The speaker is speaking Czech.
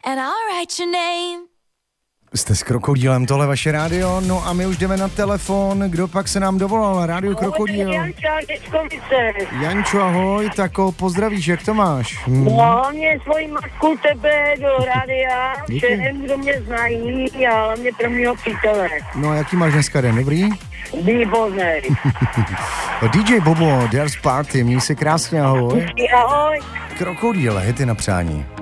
and I'll write your name. Jste s Krokodýlem, tohle vaše rádio, no a my už jdeme na telefon, kdo pak se nám dovolal, rádio Krokodýl. Jančo, ahoj, tak pozdravíš, jak to máš? No, mě svoji matku tebe do rádia, všem, kdo mě znají, a hlavně pro mýho přítele. No, jaký máš dneska den, dobrý? Výborný. DJ Bobo, Dance Party, měj se krásně, ahoj. Ahoj. Krokodýl, hity na přání.